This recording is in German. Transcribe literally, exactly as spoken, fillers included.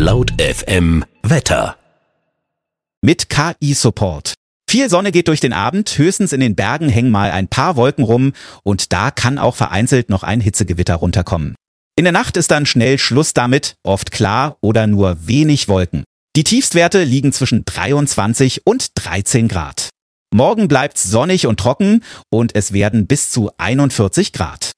Laut F M Wetter. Mit K I-Support. Viel Sonne geht durch den Abend, höchstens in den Bergen hängen mal ein paar Wolken rum und da kann auch vereinzelt noch ein Hitzegewitter runterkommen. In der Nacht ist dann schnell Schluss damit, oft klar oder nur wenig Wolken. Die Tiefstwerte liegen zwischen dreiundzwanzig und dreizehn Grad. Morgen bleibt's sonnig und trocken und es werden bis zu einundvierzig Grad.